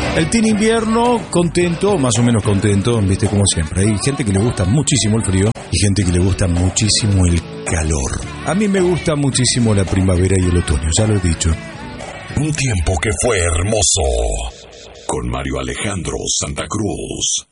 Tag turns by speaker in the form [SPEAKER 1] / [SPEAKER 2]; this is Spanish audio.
[SPEAKER 1] El team invierno contento, más o menos contento, viste, como siempre. Hay gente que le gusta muchísimo el frío y gente que le gusta muchísimo el calor. A mí me gusta muchísimo la primavera y el otoño, ya lo he dicho.
[SPEAKER 2] Un tiempo que fue hermoso. Con Mario Alejandro Santa Cruz.